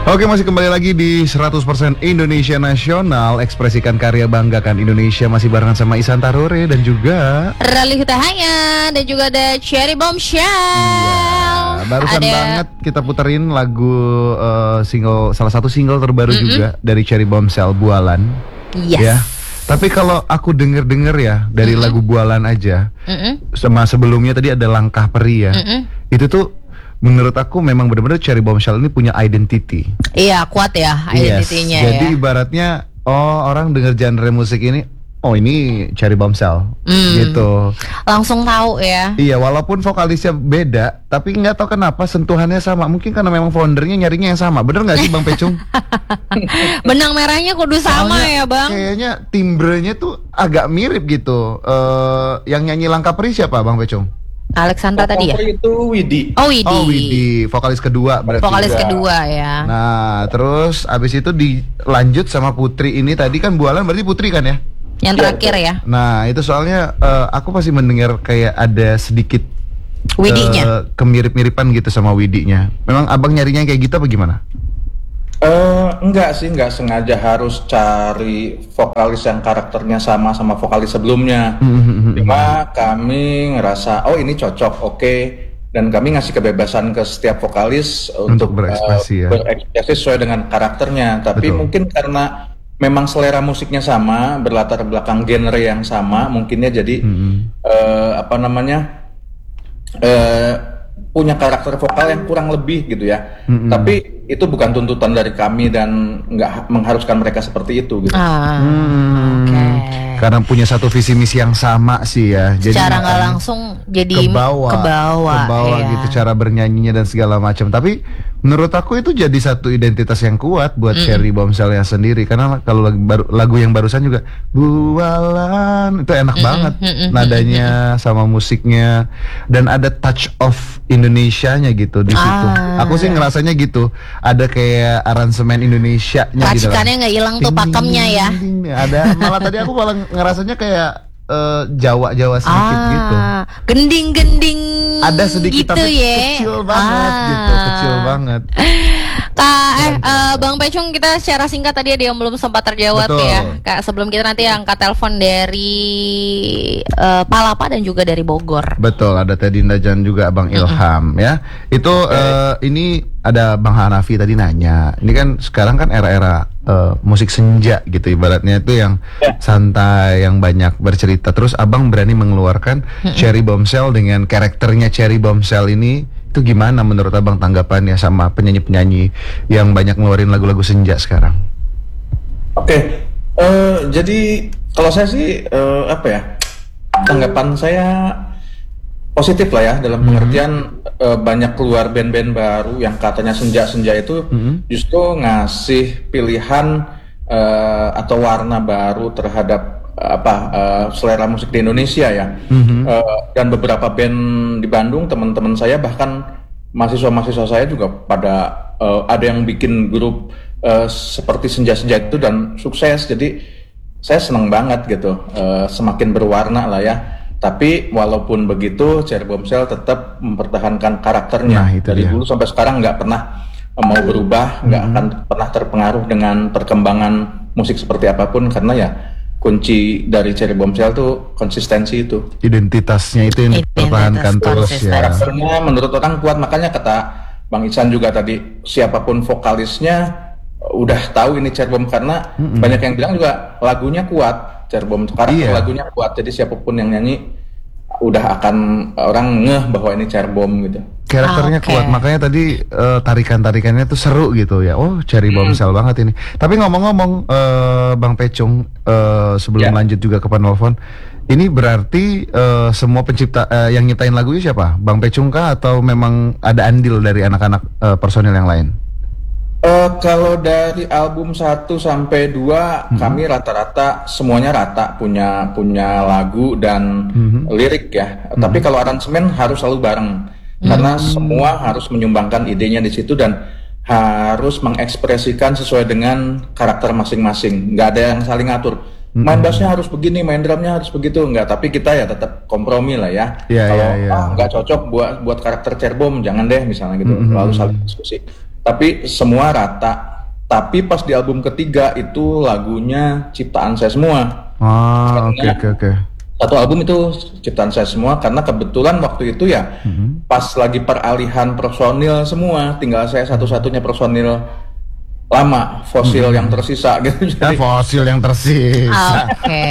Oke, masih kembali lagi di 100% Indonesia Nasional. Ekspresikan karya, banggakan Indonesia. Masih barengan sama Ihsan Tarore dan juga Rally Hutahaya. Dan juga ada Cherry Bombshell. Iya, barusan banget kita puterin lagu salah satu single terbaru juga dari Cherry Bombshell, Bualan. Yes. Ya. Tapi kalau aku denger ya dari lagu Bualan aja, sama sebelumnya tadi ada Langkah Peri ya. Itu tuh menurut aku memang benar-benar Cherry Bombshell ini punya identity. Iya, kuat ya identity-nya ya. Jadi ibaratnya orang denger genre musik ini, ini Cherry Bombshell gitu. Langsung tahu ya. Iya, walaupun vokalisnya beda, tapi nggak tahu kenapa sentuhannya sama. Mungkin karena memang foundernya nyarinya yang sama. Bener nggak sih Bang Pecung? Benang merahnya kudu sama. Soalnya, ya Bang. Kayaknya timbrenya tuh agak mirip gitu. Yang nyanyi Langkah Peri siapa Bang Pecung? Alexandra tadi ya? Itu Widi. Oh Widi, vokalis kedua berarti. Vokalis kedua ya. Nah, terus abis itu dilanjut sama Putri ini tadi kan Bualan berarti Putri kan ya? Yang terakhir ya. Nah, itu soalnya aku masih mendengar kayak ada sedikit Widinya. Kemirip-miripan gitu sama Widinya. Memang abang nyarinya kayak gitu apa gimana? Enggak sih, enggak sengaja harus cari vokalis yang karakternya sama vokalis sebelumnya. Cuma kami ngerasa, ini cocok, oke. Dan kami ngasih kebebasan ke setiap vokalis untuk berekspresi berekspresi sesuai dengan karakternya. Tapi mungkin karena memang selera musiknya sama, berlatar belakang genre yang sama, mungkinnya jadi punya karakter vokal yang kurang lebih gitu ya. Tapi itu bukan tuntutan dari kami dan nggak mengharuskan mereka seperti itu gitu. Karena punya satu visi misi yang sama sih ya. Jadi secara nggak langsung jadi ke bawah ya. Gitu cara bernyanyinya dan segala macam. Tapi menurut aku itu jadi satu identitas yang kuat buat Cherry Bombshell yang sendiri. Karena kalau lagu yang barusan juga Bualan itu enak banget nadanya sama musiknya dan ada touch of Indonesianya gitu di situ. Aku sih ngerasanya gitu. Ada kayak aransemen Indonesianya gitu. Racikannya nggak hilang tuh pakemnya ya. Ada malah tadi aku malah ngerasanya kayak Jawa sedikit gitu. Gending-gending. Ada sedikit gitu tapi kecil banget gitu, kecil banget. Bang Pecung, kita secara singkat tadi ada yang belum sempat terjawab. Betul. Ya. Kak, sebelum kita nanti angkat telepon dari Palapa dan juga dari Bogor. Betul, ada Teddy Ndajan juga Bang Ilham ya. Itu ini ada Bang Hanafi tadi nanya. Ini kan sekarang kan era-era musik senja gitu ibaratnya itu yang santai, yang banyak bercerita. Terus Abang berani mengeluarkan Cherry Bombshell dengan karakternya Cherry Bombshell ini. Itu gimana menurut Abang tanggapannya sama penyanyi-penyanyi yang banyak ngeluarin lagu-lagu senja sekarang? Oke, jadi kalau saya sih tanggapan saya positif lah ya, dalam pengertian banyak keluar band-band baru yang katanya senja-senja itu justru ngasih pilihan atau warna baru terhadap selera musik di Indonesia ya. Dan beberapa band di Bandung, teman-teman saya bahkan mahasiswa-mahasiswa saya juga pada ada yang bikin grup seperti senja-senja itu dan sukses. Jadi saya senang banget gitu, semakin berwarna lah ya. Tapi walaupun begitu, Cherry Bombshell tetap mempertahankan karakternya. Dari dulu sampai sekarang nggak pernah mau berubah, nggak akan pernah terpengaruh dengan perkembangan musik seperti apapun, karena ya kunci dari Cherry Bombshell tuh konsistensi itu. Identitasnya itu yang dipertahankan terus ya. Karakternya menurut orang kuat, makanya kata Bang Ihsan juga tadi, siapapun vokalisnya udah tahu ini Cherry Bomb, karena banyak yang bilang juga lagunya kuat, Cherry Bomb karakter lagunya kuat, jadi siapapun yang nyanyi udah akan orang ngeh bahwa ini Cherry Bomb gitu. Karakternya kuat, makanya tadi tarikan-tarikannya tuh seru gitu ya. Oh, Cherry Bombshell banget ini. Tapi ngomong-ngomong Bang Pecung, sebelum lanjut juga ke penelpon, ini berarti semua pencipta yang nyiptain lagunya siapa? Bang Pecung kah atau memang ada andil dari anak-anak personil yang lain? Kalau dari album 1 sampai 2 kami rata-rata semuanya rata punya lagu dan lirik ya. Tapi kalau aransemen harus selalu bareng. Karena semua harus menyumbangkan idenya di situ dan harus mengekspresikan sesuai dengan karakter masing-masing. Nggak ada yang saling ngatur. Main bassnya harus begini, main drumnya harus begitu, nggak. Tapi kita ya tetap kompromi lah ya. Kalau nggak cocok buat karakter Cherry Bomb, jangan deh misalnya gitu. Lalu saling diskusi. tapi semua rata. Tapi pas di album ketiga itu lagunya ciptaan saya semua. Oke. Satu album itu ciptaan saya semua karena kebetulan waktu itu ya pas lagi peralihan personil semua, tinggal saya satu-satunya personil lama, fosil yang tersisa gitu. Jadi, Fosil yang tersisa. Oke.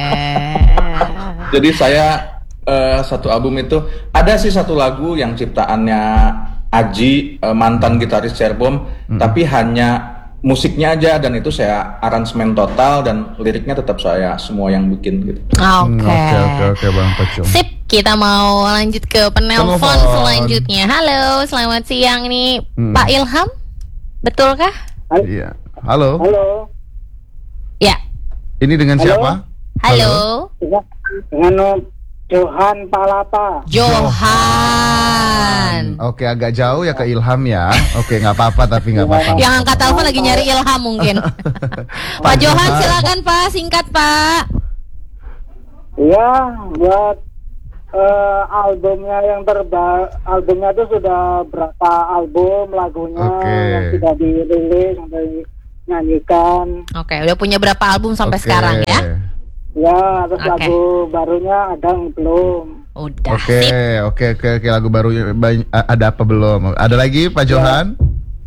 jadi saya satu album itu ada sih satu lagu yang ciptaannya Aji, mantan gitaris Cerbom, tapi hanya musiknya aja dan itu saya aransemen total dan liriknya tetap saya semua yang bikin gitu. Oke. Bang Pecung. Sip, kita mau lanjut ke penelpon Telepon. selanjutnya. Halo, selamat siang nih Pak Ilham. Betulkah? Iya. Halo. Halo, Ya. Ini dengan siapa? Halo. dengan Johan Palapa. Johan. Oke, agak jauh ya ke Ilham ya. Oke, nggak apa-apa tapi nggak apa-apa. Yang angkat telepon lagi nyari Ilham mungkin. Pak Johan silakan Pak, singkat Pak. Iya, buat albumnya yang albumnya itu sudah berapa album lagunya Oke. yang sudah dirilis sampai nyanyikan. Oke, udah punya berapa album sampai Oke. sekarang ya? Ya, terus Oke. lagu barunya ada yang belum. Udah. Oke, Sip. oke, lagu baru ada apa belum? Ada lagi Pak Johan?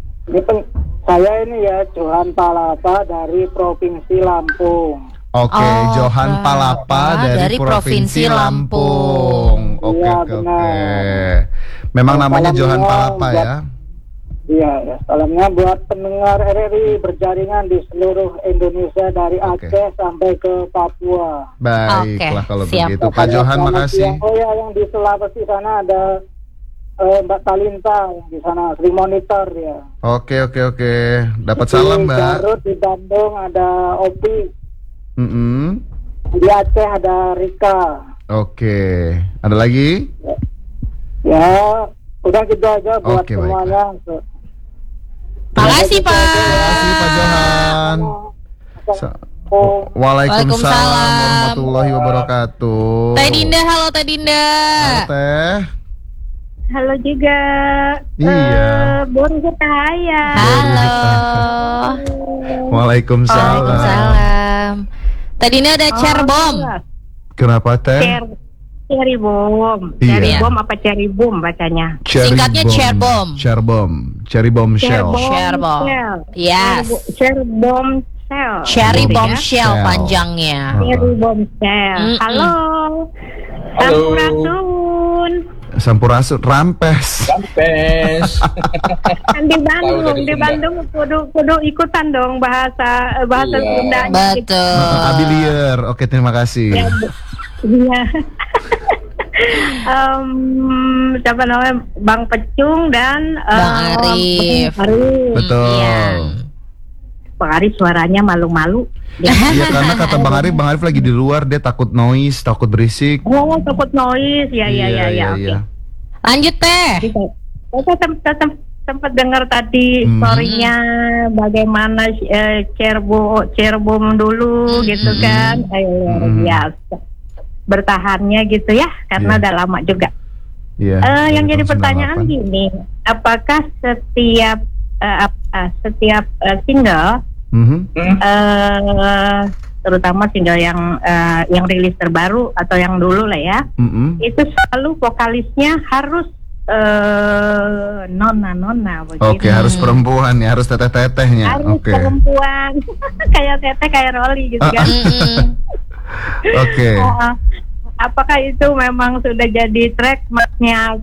Saya ini ya Johan Palapa dari Provinsi Lampung. Oke, Oh, Johan Palapa dari Provinsi Lampung. Oke, Iya, oke. benar. Memang namanya Salamnya Johan Palapa buat- ya. Iya, ya. Salamnya buat pendengar RRI berjaringan di seluruh Indonesia dari Oke. Aceh sampai ke Papua. Baiklah Oke, kalau siap. begitu. Pak Johan, Selamat makasih. siang. Oh ya, yang di Sulawesi sana ada Mbak Talinta yang di sana Sri Monitor ya. Oke. Dapat salam, Di Mbak. Garut, di Bandung ada Opi. Mm-mm. Di Aceh ada Rika. Oke. Ada lagi? Ya, udah gitu aja buat Oke, semuanya. Makasih Pak. Terima kasih Pak Johan. Oh, Waalaikumsalam warahmatullahi wabarakatuh. Teh Dinda, halo Teh Dinda. Halo, Teh. Halo juga. Iya. Bun Cahaya. Halo. Waalaikumsalam. Waalaikumsalam. Teh Dinda ada Cerbom. Kenapa, Teh? Cherry Bomb. Iya. Cherry Bomb apa Cherry Boom bacanya? Singkatnya Cerbom. Cherry bomb shell. Cerbom. Yes. Cherry Bomb Shell. Cherry Gitu ya. Bombshell Shell. panjangnya. Cherry Bomb Shell. Mm-mm. Halo. Halo. Sampurasun. Sampurasun rampes. Sampes. Kan di Bandung, Tahu dari di Sunda. Bandung kudu ikutan dong bahasa Iya. Sundanya. Betul. Abilier. Oke, terima kasih. Iya. Siapa namanya Bang Pecung dan Bang Arif. Bang Arif. Betul. Iya. Bang Arif suaranya malu-malu. Iya, karena kata Bang Arif lagi di luar, dia takut noise, takut berisik. Oh, takut noise. Ya. Oke. Lanjut Teh. Saya sempat dengar tadi story-nya bagaimana Cerbom dulu gitu kan. Luar biasa. Bertahannya gitu ya, karena Iya. udah lama juga. Iya. Yang jadi tahun pertanyaan 98. gini, apakah setiap single, Mhm. terutama single yang rilis terbaru atau yang dulu lah ya, Mhm. itu selalu vokalisnya harus nona begitu. Oke, harus perempuan ya, harus teteh-tetehnya. Harus Oke. perempuan, kayak Teteh, kayak Rolly gitu kan. Mm-mm. Oke. Apakah itu memang sudah jadi trademarknya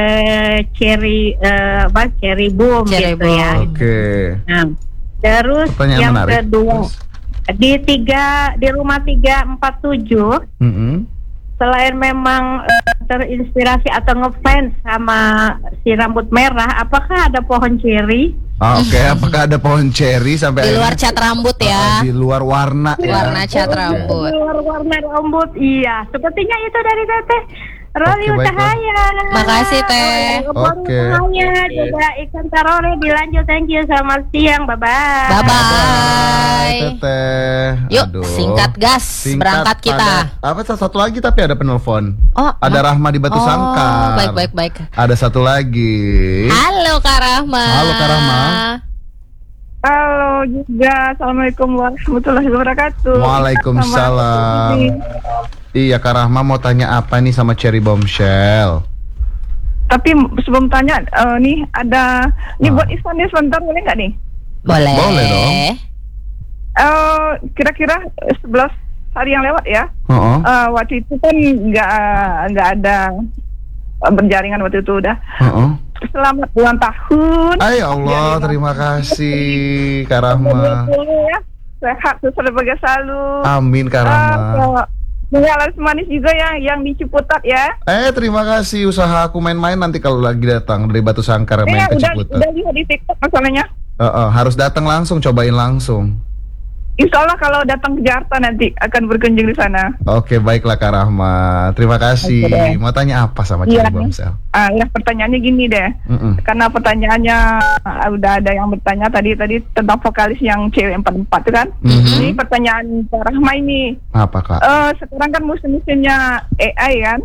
Cherry Boom Cherry gitu Boom. ya. Oke. Nah, terus Pertanyaan yang menarik. kedua Terus? di rumah 347 Mhm. selain memang terinspirasi atau ngefans sama si rambut merah, apakah ada pohon cherry? Oke, apakah ada pohon cherry sampai Di luar akhirnya- cat rambut ya. Di luar warna ya. Warna cat rambut. Warna rambut, iya. Sepertinya itu dari Teteh. Roli Oke, baiklah. Utahaya. Makasih, Teh. Oke. Utahaya juga ikan tarore dilanjut. Thank you. Selamat siang. Bye bye. Bye-bye. Teteh. Yuk, Aduh. singkat gas, Singkat berangkat kita. Apa satu lagi tapi ada penelpon. Oh, Ada Rahma di Batu Sangkar. Baik. Ada satu lagi. Halo Kak Rahma. Halo, Kak Rahma. Halo juga. Assalamualaikum warahmatullahi wabarakatuh. Waalaikumsalam. Iya, Kak Rahma mau tanya apa nih sama Cherry Bombshell? Tapi sebelum tanya, nih ada buat Iswan nih sebentar, boleh nggak nih? Boleh. Boleh dong. Kira-kira 11 hari yang lewat ya. Oh. Waktu itu kan nggak ada berjaringan waktu itu udah. Selamat ulang tahun. Ay Allah, terima kasih Kak Rahma. Ya. Sehat sebagai selalu. Amin Kak Rahma. Laras manis juga yang di Ciputat ya. Terima kasih, usaha aku main-main nanti kalau lagi datang dari Batu Sangkar main ke Ciputat. Udah lihat di TikTok masalahnya. Harus datang langsung, cobain langsung. Insya Allah kalau datang ke Jakarta nanti akan berkunjung di sana. Oke, baiklah Kak Rahma. Terima kasih. Oke. Mau tanya apa sama Cherry Bombshell? Ya pertanyaannya gini deh. Karena pertanyaannya udah ada yang bertanya tadi tentang vokalis yang cewek 44 itu kan. Ini pertanyaan Kak Rahma ini. Apa Kak? Sekarang kan musim-musimnya AI kan.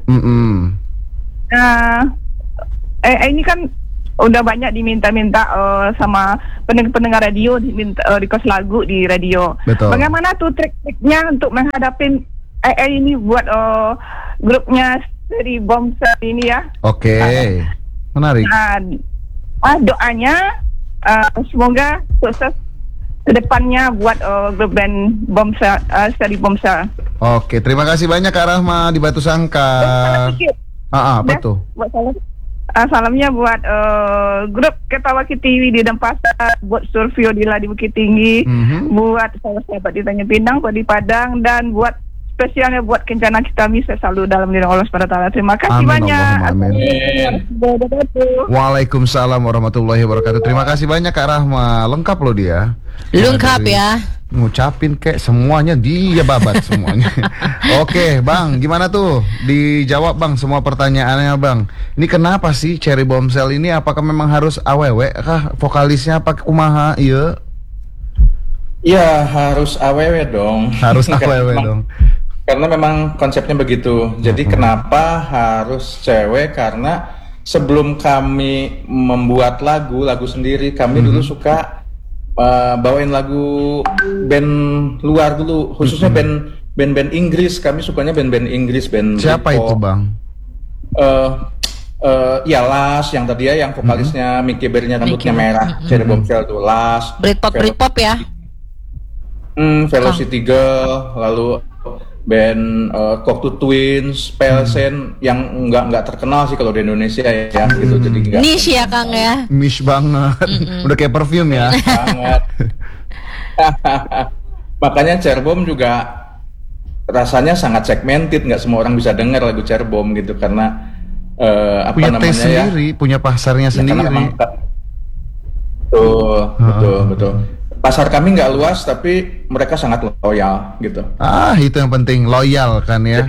AI ini kan udah banyak diminta-minta sama pendengar radio, diminta request lagu di radio. Betul. Bagaimana tuh trik-triknya untuk menghadapi AI ini buat grupnya dari Bombshell ini ya? Oke. Menarik. Doanya semoga sukses kedepannya buat grup band Bombshell, seri Bombshell. Oke, terima kasih banyak Kak Rahma di Batu Sangkar. Apa tuh? Salamnya buat grup Ketawa Kitiwi di Denpasar, buat Survio Dila di Bukit Tinggi, buat sahabat di Tanjung Pinang, buat di Padang, dan buat spesialnya buat Kencana Kitami, saya selalu dalam lindung Allah SWT. Terima kasih Amin, banyak. Allahumma amin. Waalaikumsalam warahmatullahi wabarakatuh. Terima kasih banyak Kak Rahma. Lengkap loh dia. Lengkap ya. Ngucapin kayak semuanya dia babat semuanya. Oke, Bang, gimana tuh? Dijawab Bang semua pertanyaannya Bang. Ini kenapa sih Cherry Bombshell ini? Apakah memang harus awewe kah vokalisnya pakai kumaha? Iya. Ya harus awewe dong. Harus awewe dong. Karena memang konsepnya begitu. Jadi kenapa harus cewek? Karena sebelum kami membuat lagu sendiri, kami dulu suka bawain lagu band luar dulu, khususnya band Inggris. Kami sukanya band Inggris, band Siapa Britpop. itu Bang? Ya Las yang tadi ya, yang vokalisnya Mickey Berry-nya rambutnya merah, Cherry Bombshell tuh Las. Britpop ya. Velocity Girl, lalu band Cocteau Twins, Pelsen yang nggak terkenal sih kalau di Indonesia ya, gitu. Jadi nggak Niche ya Kang ya. Mish banget. Udah kayak perfume ya. banget. Makanya Cerbom juga rasanya sangat segmented, nggak semua orang bisa dengar lagu Cerbom gitu karena punya taste sendiri, punya pasarnya sendiri. Betul. Pasar kami nggak luas tapi mereka sangat loyal gitu. Itu yang penting, loyal kan ya.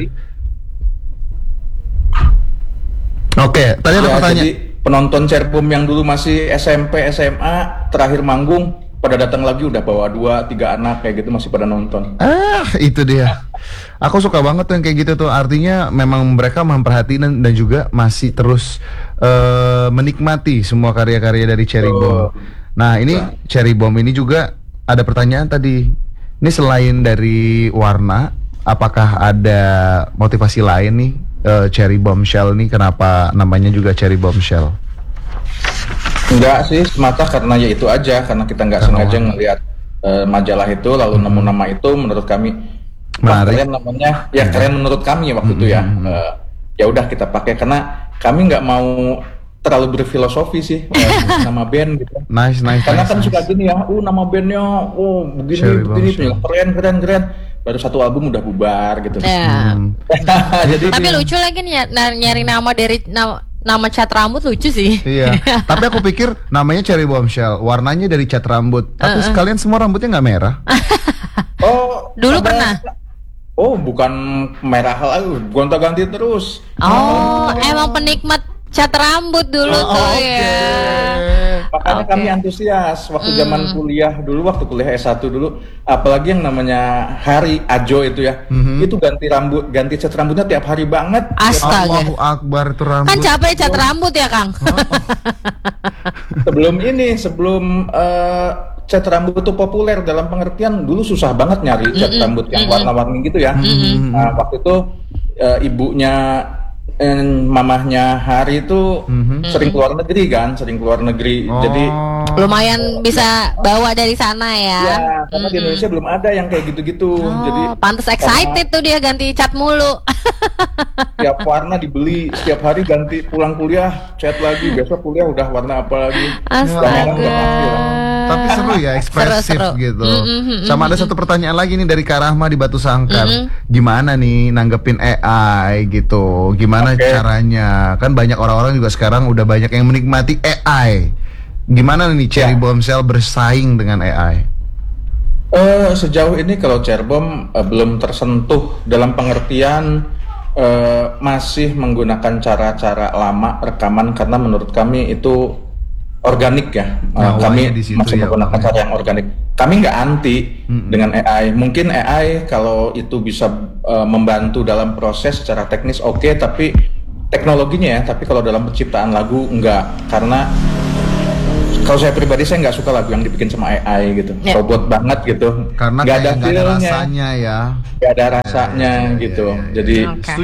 Oke, tadi ada pertanyaan. Jadi penonton Cerbom yang dulu masih SMP, SMA, terakhir manggung pada datang lagi udah bawa 2-3 anak kayak gitu masih pada nonton. Itu dia. Aku suka banget tuh yang kayak gitu tuh. Artinya memang mereka memperhatikan dan juga masih terus menikmati semua karya-karya dari Cherry Bomb. Nah ini Cherry Bomb ini juga ada pertanyaan tadi. Ini selain dari warna, apakah ada motivasi lain nih Cherry Bombshell nih? Kenapa namanya juga Cherry Bombshell? Enggak sih, semata karena ya itu aja, karena kita nggak sengaja ngelihat majalah itu lalu nemu nama itu, menurut kami keren namanya, ya keren menurut kami waktu itu ya. Ya udah kita pakai karena kami nggak mau terlalu berfilosofi sih nama band gitu. Nice. Karena kan suka gini ya, nama bandnya, begini, keren. Baru satu album udah bubar gitu. Jadi tapi lucu lagi nih nyari nama dari nama cat rambut lucu sih. Iya. Tapi aku pikir namanya Cherry Bombshell, warnanya dari cat rambut. Tapi sekalian semua rambutnya nggak merah. Dulu pernah. Oh, bukan merah lagi, gonta-ganti terus. Oh, emang penikmat cat rambut dulu tuh ya. Makanya Oke. kami antusias waktu zaman kuliah dulu, waktu kuliah S1 dulu, apalagi yang namanya Hari Ajo itu ya. Itu ganti cat rambutnya tiap hari banget. Astaga. Allahu Akbar itu rambut. Kan capek cat rambut ya, Kang? Sebelum cat rambut itu populer, dalam pengertian dulu susah banget nyari cat rambut yang warna-warni gitu ya. Nah, waktu itu ibunya mamahnya Hari itu sering keluar negeri kan, jadi Lumayan bisa bawa dari sana ya. ya karena di Indonesia belum ada yang kayak gitu-gitu. Jadi Pantes excited tuh dia ganti cat mulu. tiap warna dibeli, setiap hari ganti, pulang kuliah cat lagi, besok kuliah udah warna apa lagi. Sekarang udah pasti lah. Tapi seru ya, ekspresif Seru. gitu. Sama ada satu pertanyaan lagi nih dari Kak Rahma di Batu Sangkar. Gimana nih nanggepin AI gitu? Gimana caranya? Kan banyak orang-orang juga sekarang udah banyak yang menikmati AI. Gimana nih Cherry Bombshell bersaing dengan AI? Sejauh ini kalau Cerbom belum tersentuh, dalam pengertian masih menggunakan cara-cara lama rekaman, karena menurut kami itu organik ya. Kami di situ masih ya, menggunakan cara yang organik. Kami nggak anti dengan AI. Mungkin AI kalau itu bisa membantu dalam proses secara teknis oke, tapi teknologinya ya. Tapi kalau dalam penciptaan lagu enggak, karena kalau saya pribadi saya nggak suka lagu yang dibikin sama AI gitu, robot banget gitu. Karena nggak kayak nggak ada feel-nya, rasanya ya. nggak ada rasanya gitu. Jadi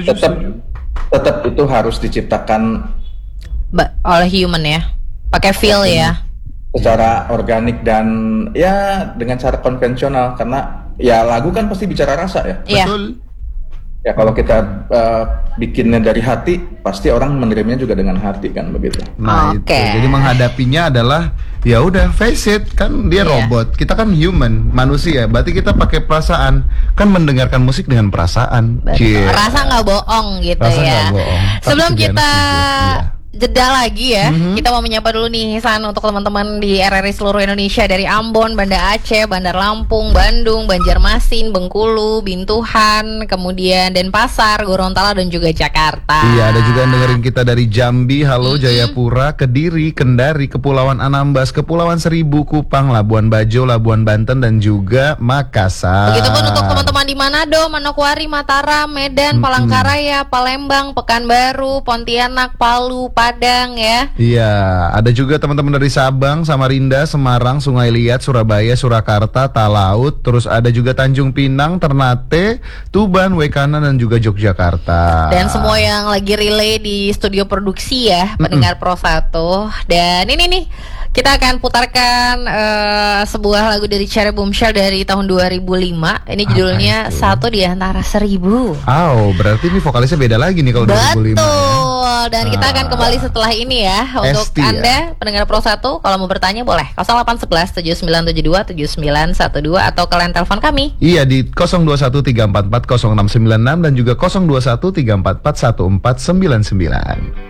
tetap itu harus diciptakan Oleh human ya. Pakai feel ya. secara organik dan ya dengan cara konvensional, karena ya lagu kan pasti bicara rasa ya. Iya. Betul. Ya kalau kita bikinnya dari hati, pasti orang menerimanya juga dengan hati kan, begitu. Nah Oke. itu. Jadi menghadapinya adalah ya udah face it, kan dia robot, kita kan human, manusia. Berarti kita pakai perasaan, kan mendengarkan musik dengan perasaan. Cie. Rasa nggak bohong gitu Rasa ya. nggak bohong. Tapi Sebelum itu kita Janus juga, jeda lagi ya, kita mau menyapa dulu nih San untuk teman-teman di RRI seluruh Indonesia, dari Ambon, Banda Aceh, Bandar Lampung, Bandung, Banjarmasin, Bengkulu, Bintuhan, kemudian Denpasar, Gorontalo dan juga Jakarta. Iya, ada juga yang dengerin kita dari Jambi, halo, Jayapura, Kediri, Kendari, Kepulauan Anambas, Kepulauan Seribu, Kupang, Labuan Bajo, Labuan Banten dan juga Makassar. Begitupun untuk teman-teman di Manado, Manokwari, Mataram, Medan, Palangkaraya, Palembang, Pekanbaru, Pontianak, Palu, Padang ya. Iya, ada juga teman-teman dari Sabang, Samarinda, Semarang, Sungai Liat, Surabaya, Surakarta, Talaut, terus ada juga Tanjung Pinang, Ternate, Tuban, Wekana dan juga Yogyakarta. Dan semua yang lagi relay di studio produksi ya, pendengar Pro 1. Dan ini nih, kita akan putarkan sebuah lagu dari Cherry Bombshell dari tahun 2005. Ini judulnya Satu di Antara Seribu. Oh, berarti ini vokalisnya beda lagi nih kalau 2005 ya. Betul. Dan kita akan kembali setelah ini ya. Untuk Esti ya. Anda pendengar Pro 1, kalau mau bertanya boleh 0811 7972 7912 atau kalian telepon kami. Iya di 0213440696 dan juga 0213441499.